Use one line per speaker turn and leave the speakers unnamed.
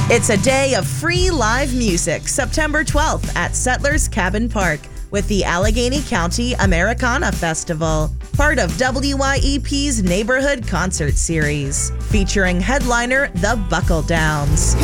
It's a day of free live music, September 12th at Settlers Cabin Park with the Allegheny County Americana Festival, part of WYEP's Neighborhood Concert Series, featuring headliner The Buckle Downs.